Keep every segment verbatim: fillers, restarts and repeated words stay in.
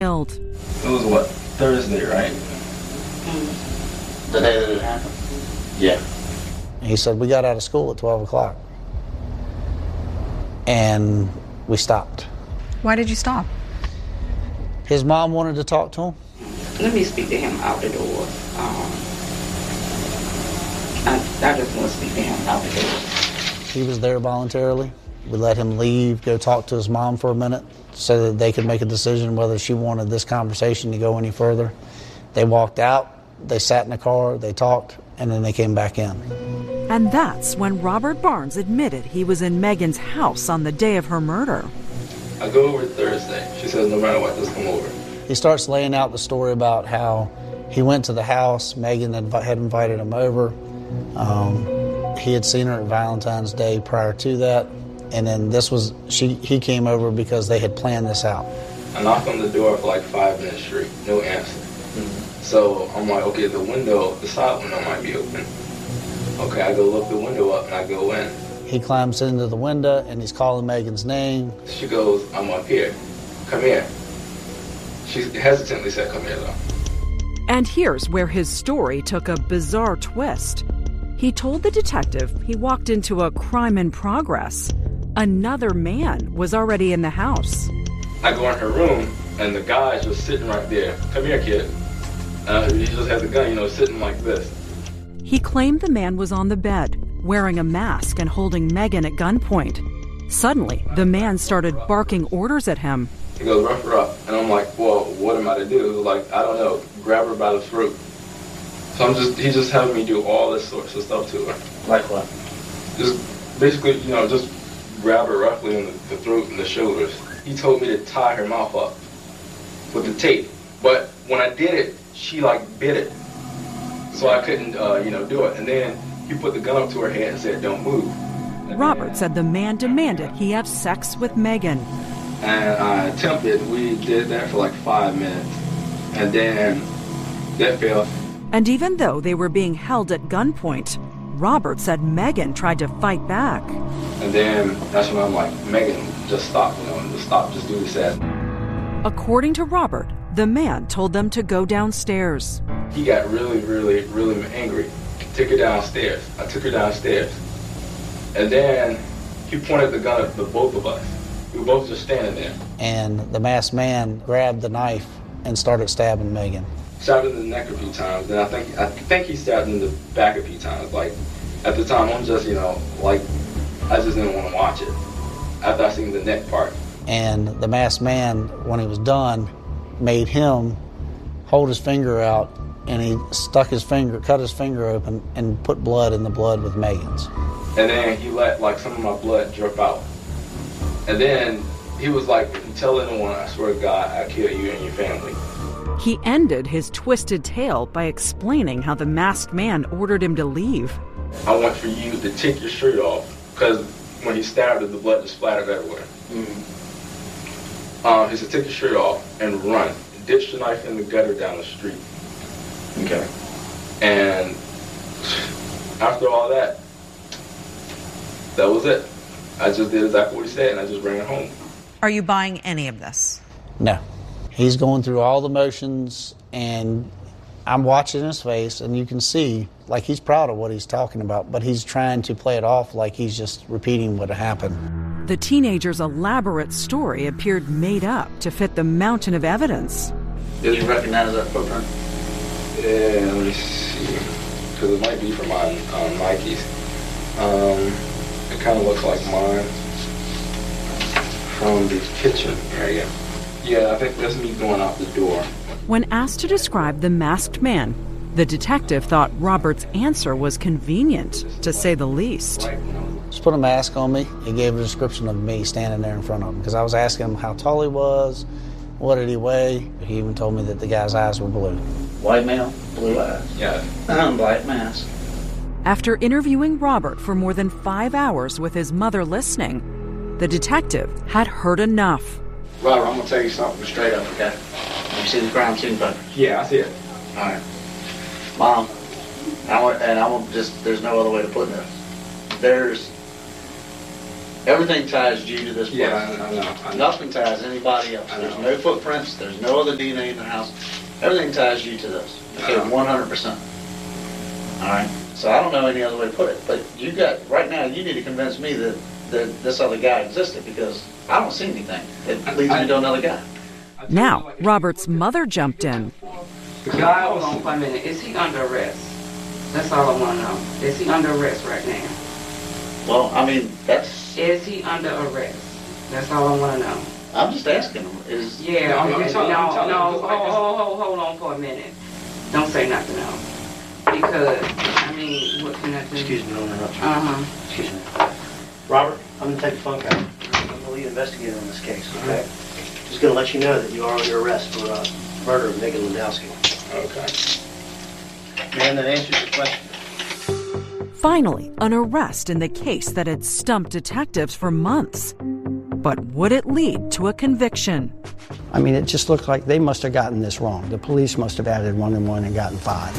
Killed. It was what, Thursday, right? Mm-hmm. The day that it happened? Yeah. He said, we got out of school at twelve o'clock. And we stopped. Why did you stop? His mom wanted to talk to him. Let me speak to him out the door. Um, I, I just want to speak to him out the door. He was there voluntarily. We let him leave, go talk to his mom for a minute so that they could make a decision whether she wanted this conversation to go any further. They walked out, they sat in the car, they talked, and then they came back in. And that's when Robert Barnes admitted he was in Megan's house on the day of her murder. I go over Thursday. She says, no matter what, just come over. He starts laying out the story about how he went to the house, Megan had, had invited him over. Um, he had seen her at Valentine's Day prior to that. And then this was, she, he came over because they had planned this out. I knocked on the door for like five minutes straight, no answer. Mm-hmm. So I'm like, okay, the window, the side window might be open. Okay, I go look the window up and I go in. He climbs into the window and he's calling Megan's name. She goes, I'm up here. Come here. She hesitantly said, come here though. And here's where his story took a bizarre twist. He told the detective he walked into a crime in progress. Another man was already in the house. I go in her room, and the guy's just sitting right there. Come here, kid. Uh, he just has a gun, you know, sitting like this. He claimed the man was on the bed, wearing a mask and holding Megan at gunpoint. Suddenly, the man started barking orders at him. He goes, rough her up. And I'm like, well, what am I to do? He was like, I don't know, grab her by the throat. So I'm just, he's just having me do all this sorts of stuff to her. Like what? Just basically, you know, just grab her roughly in the, the throat and the shoulders. He told me to tie her mouth up with the tape. But when I did it, she like bit it. So I couldn't, uh, you know, do it. And then he put the gun up to her head and said, don't move. And Robert then, said the man demanded he have sex with Megan. And I attempted, we did that for like five minutes. And then that failed. And even though they were being held at gunpoint, Robert said Megan tried to fight back. And then that's when I'm like, Megan, just stop, you know, just stop, just do this ad. According to Robert, the man told them to go downstairs. He got really, really, really angry. Took her downstairs. I took her downstairs. And then he pointed the gun at the both of us. We were both just standing there. And the masked man grabbed the knife and started stabbing Megan. Stabbed in the neck a few times, and I think I think he stabbed in the back a few times. Like, at the time, I'm just, you know, like, I just didn't want to watch it after I seen the neck part. And the masked man, when he was done, made him hold his finger out, and he stuck his finger, cut his finger open, and put blood in the blood with Megan's. And then he let, like, some of my blood drip out. And then he was like, if you tell anyone, I swear to God, I kill you and your family. He ended his twisted tale by explaining how the masked man ordered him to leave. I want for you to take your shirt off, because when he stabbed her, the blood just splattered everywhere. Mm-hmm. Um, he said, take your shirt off and run. Ditch the knife in the gutter down the street. Okay. And after all that, that was it. I just did exactly what he said, and I just ran it home. Are you buying any of this? No. He's going through all the motions, and I'm watching his face, and you can see, like, he's proud of what he's talking about, but he's trying to play it off like he's just repeating what happened. The teenager's elaborate story appeared made up to fit the mountain of evidence. Did you recognize that footprint? Yeah, let me see. Because it might be from my um, Nikes. Um, it kind of looks like mine from the kitchen area. Yeah, I think that's me going out the door. When asked to describe the masked man, the detective thought Robert's answer was convenient, to say the least. Just put a mask on me. He gave a description of me standing there in front of him, because I was asking him how tall he was, what did he weigh. He even told me that the guy's eyes were blue. White male, blue eyes. Yeah. And black mask. After interviewing Robert for more than five hours with his mother listening, the detective had heard enough. Robert, I'm going to tell you something Straight up, okay? You see the crime scene photo? Yeah, I see it. All right. Mom, I want, and I want just, there's no other way to put this. There's Everything ties you to this place. Yeah, I know, I know, I know. Nothing ties anybody else. I know. There's no footprints. There's no other D N A in the house. Everything ties you to this. Okay, Uh-huh. one hundred percent. All right. So I don't know any other way to put it. But you got right now. You need to convince me that, that this other guy existed, because I don't see anything that leads me to another guy. Now, Robert's mother jumped in. The guy Hold on for a minute. Is he under arrest? That's all I want to know. Is he under arrest right now? Well, I mean, that's. Is he under arrest? That's all I want to know. I'm just asking him. Is Yeah, I'm- I'm okay. telling- no, I'm telling no, you, hold, like this- hold, hold, hold on for a minute. Don't say nothing else. Because, I mean, what can I do? Excuse me, don't interrupt you. Uh-huh. Excuse me. Robert, I'm going to take the phone call. I'm the lead investigator on this case, okay? Just going to let you know that you are under arrest for uh, murder of Megan Landowski. Okay. Man, that answers your question. Finally, an arrest in the case that had stumped detectives for months. But would it lead to a conviction? I mean, it just looked like they must have gotten this wrong. The police must have added one and one and gotten five.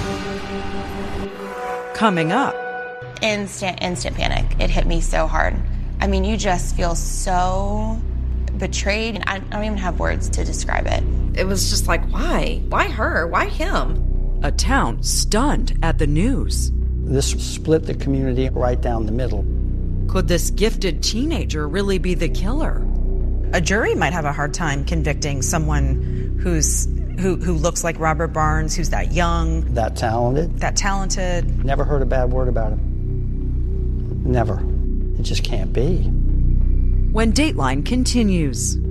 Coming up. Instant, instant panic. It hit me so hard. I mean, you just feel so betrayed. I don't even have words to describe it. It was just like, why? Why her? Why him? A town stunned at the news. This split the community right down the middle. Could this gifted teenager really be the killer? A jury might have a hard time convicting someone who's who who looks like Robert Barnes, who's that young, That talented. that talented. Never heard a bad word about him. Never. It just can't be. When Dateline continues.